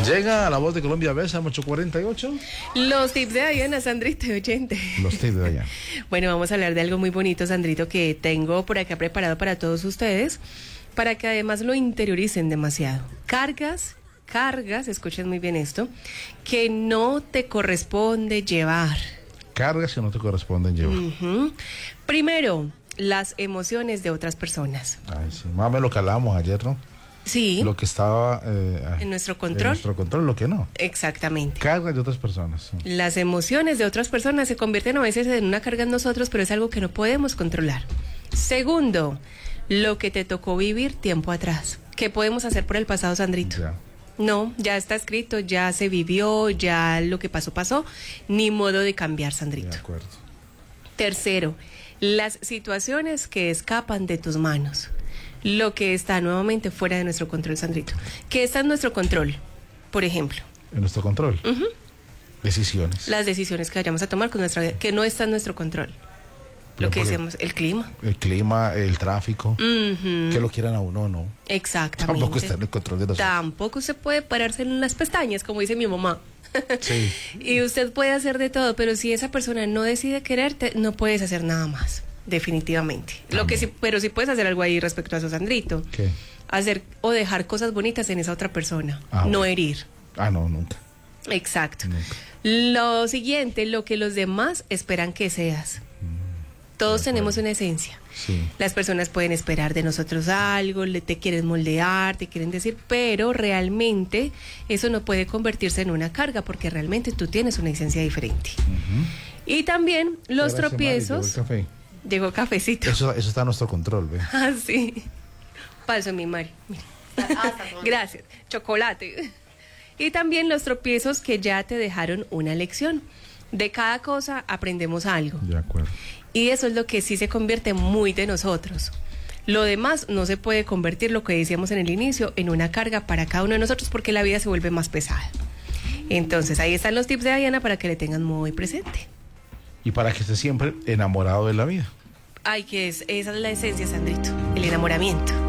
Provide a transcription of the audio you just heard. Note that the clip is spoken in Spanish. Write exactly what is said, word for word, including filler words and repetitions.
Llega a La Voz de Colombia, Besa, ocho cuarenta y ocho. Los tips de Diana, Sandrito, oyente. Los tips de Diana. Bueno, vamos a hablar de algo muy bonito, Sandrito, que tengo por acá preparado para todos ustedes, para que además lo interioricen demasiado. Cargas, cargas, escuchen muy bien esto, que no te corresponde llevar. Cargas que no te corresponden llevar. Uh-huh. Primero, las emociones de otras personas. Ay, sí. Más o menos lo que hablábamos ayer, ¿no? Sí. Lo que estaba eh, en nuestro control. En nuestro control, lo que no. Exactamente. Cargas de otras personas. Sí. Las emociones de otras personas se convierten a veces en una carga en nosotros, pero es algo que no podemos controlar. Segundo, lo que te tocó vivir tiempo atrás. ¿Qué podemos hacer por el pasado, Sandrito? Ya. No, ya está escrito, ya se vivió, ya lo que pasó, pasó. Ni modo de cambiar, Sandrito. De acuerdo. Tercero, las situaciones que escapan de tus manos. Lo que está nuevamente fuera de nuestro control, Sandrito. ¿Qué está en nuestro control? Por ejemplo. En nuestro control. Uh-huh. Decisiones. Las decisiones que vayamos a tomar con nuestra vida, que no está en nuestro control. Lo que decíamos, el clima. El clima, el tráfico. Uh-huh. Que lo quieran a uno o no. Exactamente. Tampoco está en el control de nosotros. Tampoco se puede pararse en las pestañas, como dice mi mamá. Sí. Y usted puede hacer de todo, pero si esa persona no decide quererte, no puedes hacer nada más. Definitivamente. Lo que sí, pero sí puedes hacer algo ahí respecto a eso, Sandrito. ¿Qué? Hacer o dejar cosas bonitas en esa otra persona. Ah, no bueno. herir. Ah, no, nunca. Exacto. Nunca. Lo siguiente, lo que los demás esperan que seas. Todos tenemos una esencia. Sí. Las personas pueden esperar de nosotros algo, le, te quieren moldear, te quieren decir, pero realmente eso no puede convertirse en una carga porque realmente tú tienes una esencia diferente. Uh-huh. Y también los Gracias, tropiezos. Mari, llegó el café. Llegó cafecito. Eso, eso está a nuestro control, ¿ve? Ah, sí. Paso, mi Mari. Mira. Gracias. Chocolate. Y también los tropiezos que ya te dejaron una lección. De cada cosa aprendemos algo. De acuerdo. Y eso es lo que sí se convierte muy de nosotros. Lo demás no se puede convertir, lo que decíamos en el inicio, en una carga para cada uno de nosotros porque la vida se vuelve más pesada. Entonces ahí están los tips de Diana para que le tengan muy presente. Y para que esté siempre enamorado de la vida. Ay, que es, esa es la esencia, Sandrito, el enamoramiento.